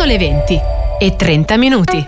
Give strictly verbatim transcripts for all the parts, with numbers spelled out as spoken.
Sono le venti e trenta minuti.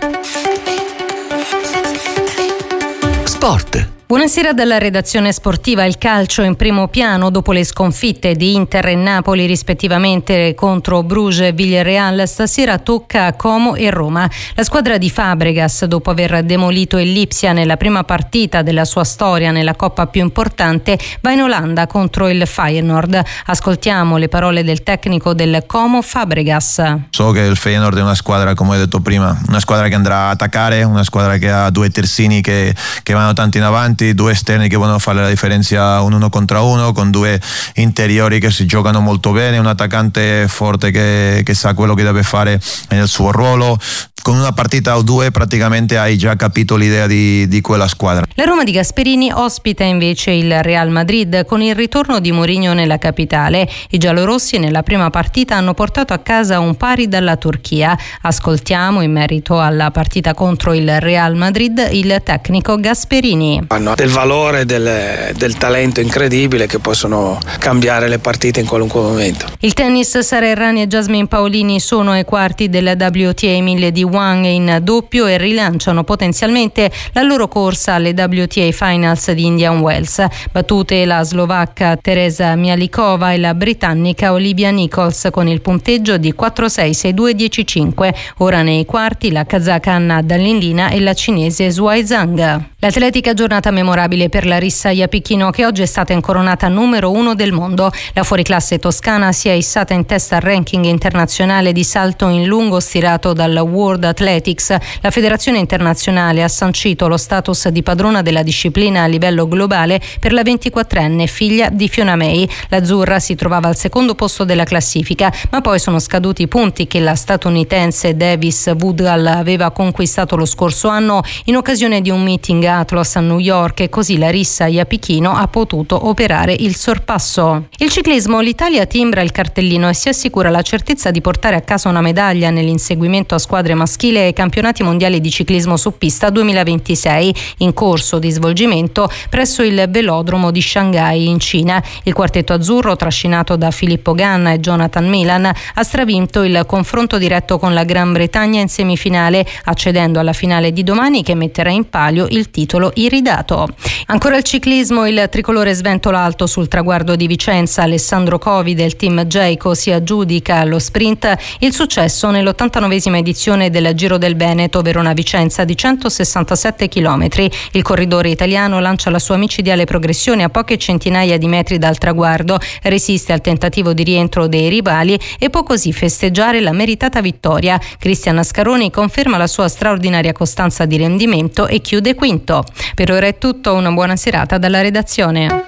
Sport. Buonasera dalla redazione sportiva. Il calcio in primo piano dopo le sconfitte di Inter e Napoli rispettivamente contro Bruges e Villarreal. Stasera tocca a Como e Roma. La squadra di Fabregas, dopo aver demolito il Lipsia nella prima partita della sua storia nella coppa più importante, va in Olanda contro il Feyenoord. Ascoltiamo le parole del tecnico del Como, Fabregas. So che il Feyenoord è una squadra, come ho detto prima, una squadra che andrà a attaccare, una squadra che ha due terzini che, che vanno tanto in avanti, due esterni che vogliono fare la differenza un uno contro uno, con due interiori che si giocano molto bene, un attaccante forte che, che sa quello che deve fare nel suo ruolo. Con una partita o due praticamente hai già capito l'idea di, di quella squadra. La Roma di Gasperini ospita invece il Real Madrid con il ritorno di Mourinho nella capitale. I giallorossi nella prima partita hanno portato a casa un pari dalla Turchia. Ascoltiamo in merito alla partita contro il Real Madrid il tecnico Gasperini. Hanno del valore, del, del talento incredibile che possono cambiare le partite in qualunque momento. Il tennis, Sara Errani e Jasmine Paolini sono ai quarti della W T A mille di Wang in doppio e rilanciano potenzialmente la loro corsa alle W T A Finals di Indian Wells. Battute la slovacca Teresa Mialikova e la britannica Olivia Nichols con il punteggio di quattro sei, sei due, dieci cinque. Ora nei quarti la kazaka Anna Dall'Indina e la cinese Zhuai Zhang. L'atletica giornata memorabile per Larissa Iapichino, che oggi è stata incoronata numero uno del mondo. La fuoriclasse toscana si è issata in testa al ranking internazionale di salto in lungo stirato dal World Athletics. La federazione internazionale ha sancito lo status di padrona della disciplina a livello globale per la ventiquattrenne figlia di Fiona May. L'azzurra si trovava al secondo posto della classifica, ma poi sono scaduti i punti che la statunitense Davis Woodall aveva conquistato lo scorso anno in occasione di un meeting Atlas a New York, e così Larissa Iapichino ha potuto operare il sorpasso. Il ciclismo, l'Italia timbra il cartellino e si assicura la certezza di portare a casa una medaglia nell'inseguimento a squadre maschile ai campionati mondiali di ciclismo su pista duemilaventisei, in corso di svolgimento presso il velodromo di Shanghai in Cina. Il quartetto azzurro, trascinato da Filippo Ganna e Jonathan Milan, ha stravinto il confronto diretto con la Gran Bretagna in semifinale, accedendo alla finale di domani che metterà in palio il titolo iridato. Ancora il ciclismo, il tricolore sventola alto sul traguardo di Vicenza. Alessandro Covi del team Geico si aggiudica allo sprint il successo nell'ottantanovesima edizione del Giro del Veneto Verona-Vicenza di centosessantasette chilometri. Il corridore italiano lancia la sua micidiale progressione a poche centinaia di metri dal traguardo, resiste al tentativo di rientro dei rivali e può così festeggiare la meritata vittoria. Cristian Ascaroni conferma la sua straordinaria costanza di rendimento e chiude quinto. Per ora è tutto, una buona serata dalla redazione.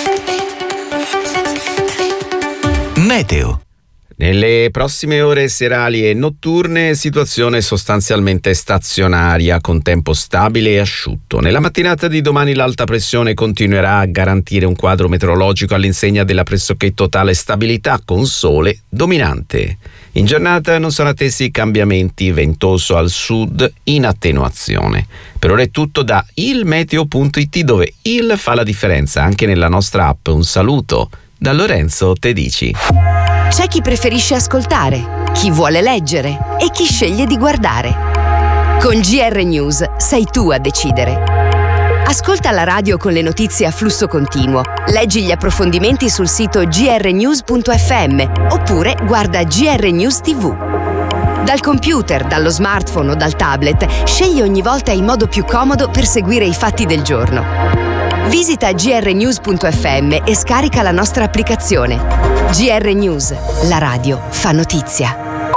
Meteo. Nelle prossime ore serali e notturne situazione sostanzialmente stazionaria con tempo stabile e asciutto. Nella mattinata di domani l'alta pressione continuerà a garantire un quadro meteorologico all'insegna della pressoché totale stabilità con sole dominante. In giornata non sono attesi cambiamenti, ventoso al sud in attenuazione. Per ora è tutto da ilmeteo punto it, dove il fa la differenza anche nella nostra app. Un saluto da Lorenzo Tedici. C'è chi preferisce ascoltare, chi vuole leggere e chi sceglie di guardare. Con G R News sei tu a decidere. Ascolta la radio con le notizie a flusso continuo, leggi gli approfondimenti sul sito g r news punto f m oppure guarda G R News tivù. Dal computer, dallo smartphone o dal tablet, scegli ogni volta il modo più comodo per seguire i fatti del giorno. Visita g r news punto f m e scarica la nostra applicazione. G R News, la radio fa notizia.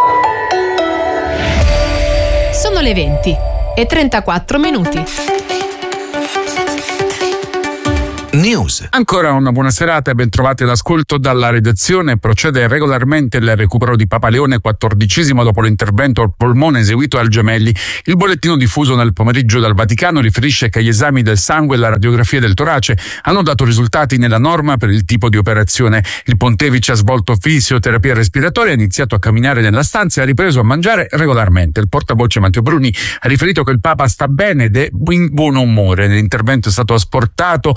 Sono le venti e trentaquattro minuti. News. Ancora una buona serata e ben trovati all'ascolto dalla redazione. Procede regolarmente il recupero di Papa Leone quattordicesimo dopo l'intervento al polmone eseguito al Gemelli. Il bollettino diffuso nel pomeriggio dal Vaticano riferisce che gli esami del sangue e la radiografia del torace hanno dato risultati nella norma per il tipo di operazione. Il pontefice ha svolto fisioterapia respiratoria, ha iniziato a camminare nella stanza e ha ripreso a mangiare regolarmente. Il portavoce Matteo Bruni ha riferito che il Papa sta bene ed è in buon umore. L'intervento è stato asportato il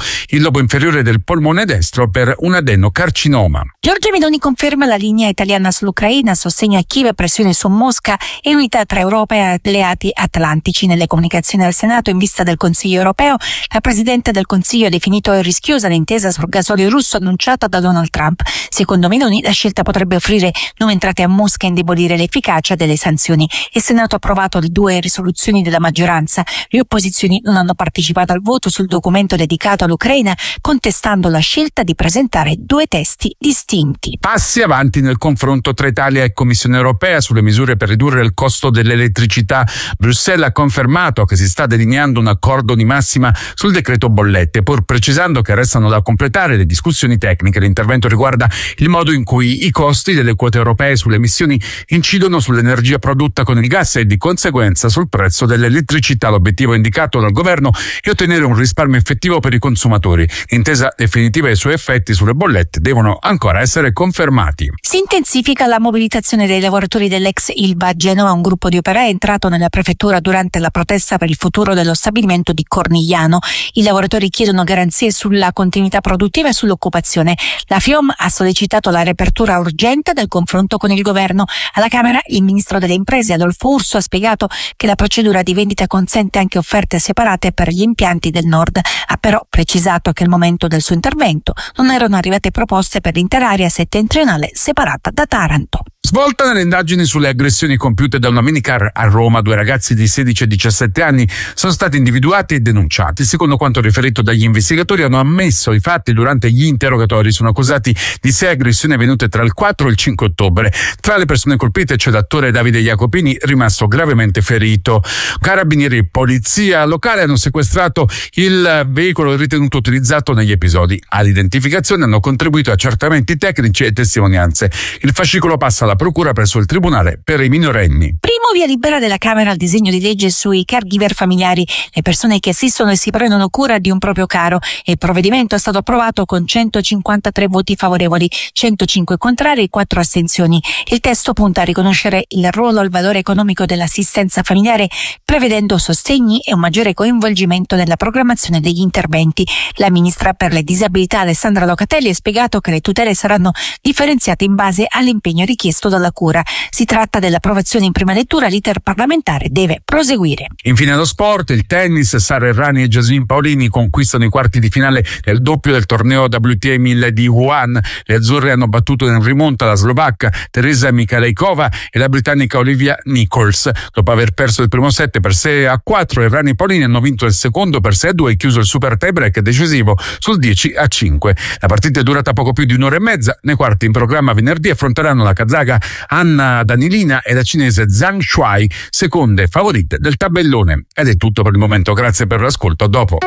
lobo inferiore del polmone destro per un adenocarcinoma. Giorgia Meloni conferma la linea italiana sull'Ucraina, sostegno a Kiev, pressione su Mosca e unità tra Europa e alleati atlantici. Nelle comunicazioni al Senato in vista del Consiglio europeo, la Presidente del Consiglio ha definito rischiosa l'intesa sul gasolio russo annunciata da Donald Trump. Secondo Meloni la scelta potrebbe offrire nuove entrate a Mosca e indebolire l'efficacia delle sanzioni. Il Senato ha approvato le due risoluzioni della maggioranza. Le opposizioni non hanno partecipato al voto sul documento dedicato all'Ucraina, contestando la scelta di presentare due testi distinti. Passi avanti nel confronto tra Italia e Commissione europea sulle misure per ridurre il costo dell'elettricità. Bruxelles ha confermato che si sta delineando un accordo di massima sul decreto bollette, pur precisando che restano da completare le discussioni tecniche. L'intervento riguarda il modo in cui i costi delle quote europee sulle emissioni incidono sull'energia prodotta con il gas e di conseguenza sul prezzo dell'elettricità. L'obiettivo indicato dal governo è ottenere un risparmio effettivo per i consumatori. L'intesa definitiva e i suoi effetti sulle bollette devono ancora essere confermati. Si intensifica la mobilitazione dei lavoratori dell'ex Ilva a Genova. Un gruppo di operai è entrato nella prefettura durante la protesta per il futuro dello stabilimento di Cornigliano. I lavoratori chiedono garanzie sulla continuità produttiva e sull'occupazione. La FIOM ha sollecitato la riapertura urgente del confronto con il governo. Alla Camera il ministro delle imprese Adolfo Urso ha spiegato che la procedura di vendita consente anche offerte separate per gli impianti del nord. Ha però precisato che al momento del suo intervento non erano arrivate proposte per l'intera area settentrionale separata da Taranto. Svolta nelle indagini sulle aggressioni compiute da una minicar a Roma, due ragazzi di sedici e diciassette anni sono stati individuati e denunciati. Secondo quanto riferito dagli investigatori, hanno ammesso i fatti durante gli interrogatori. Sono accusati di sei aggressioni avvenute tra il quattro e il cinque ottobre. Tra le persone colpite c'è l'attore Davide Jacopini, rimasto gravemente ferito. Carabinieri e polizia locale hanno sequestrato il veicolo ritenuto utilizzato negli episodi. All'identificazione hanno contribuito accertamenti tecnici e testimonianze. Il fascicolo passa alla procura presso il Tribunale per i minorenni. Primo via libera della Camera al disegno di legge sui caregiver familiari, le persone che assistono e si prendono cura di un proprio caro. Il provvedimento è stato approvato con centocinquantatré voti favorevoli, centocinque contrari e quattro astensioni. Il testo punta a riconoscere il ruolo e il valore economico dell'assistenza familiare, prevedendo sostegni e un maggiore coinvolgimento nella programmazione degli interventi. La ministra per le disabilità Alessandra Locatelli ha spiegato che le tutele saranno differenziate in base all'impegno richiesto dalla cura. Si tratta dell'approvazione in prima lettura, l'iter parlamentare deve proseguire. Infine lo sport, il tennis, Sara Errani e Jasmine Paolini conquistano i quarti di finale del doppio del torneo W T A mille di Wuhan. Le azzurre hanno battuto in rimonta la slovacca Teresa Mikhalejkova e la britannica Olivia Nichols. Dopo aver perso il primo set per sei a quattro, Errani e Paolini hanno vinto il secondo per sei a due e chiuso il super tie break decisivo sul dieci a cinque. La partita è durata poco più di un'ora e mezza. Nei quarti in programma venerdì affronteranno la kazaka Anna Danilina e la cinese Zhang Shuai, seconde favorite del tabellone. Ed è tutto per il momento, grazie per l'ascolto, a dopo.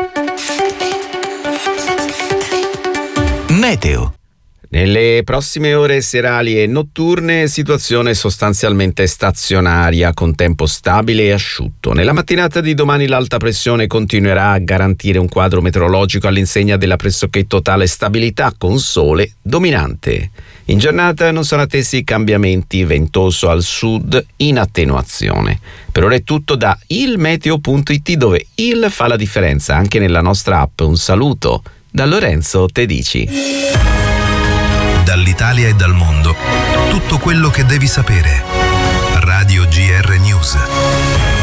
Meteo. Nelle prossime ore serali e notturne situazione sostanzialmente stazionaria con tempo stabile e asciutto. Nella mattinata di domani l'alta pressione continuerà a garantire un quadro meteorologico all'insegna della pressoché totale stabilità con sole dominante. In giornata non sono attesi cambiamenti, ventoso al sud in attenuazione. Per ora è tutto da ilmeteo punto it, dove il fa la differenza anche nella nostra app. Un saluto da Lorenzo Tedici. Dall'Italia e dal mondo, tutto quello che devi sapere. Radio G R News.